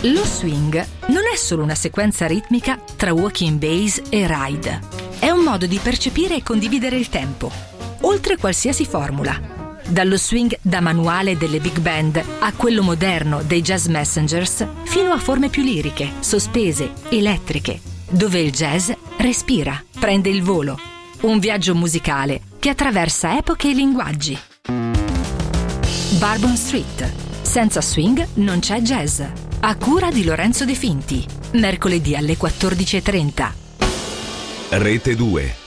Lo swing non è solo una sequenza ritmica tra walking bass e ride. È un modo di percepire e condividere il tempo, oltre qualsiasi formula. Dallo swing da manuale delle big band a quello moderno dei jazz messengers, fino a forme più liriche, sospese, elettriche, dove il jazz respira, prende il volo. Un viaggio musicale che attraversa epoche e linguaggi. Bourbon Street. Senza swing non c'è jazz. A cura di Lorenzo De Finti. Mercoledì alle 14:30. Rete 2.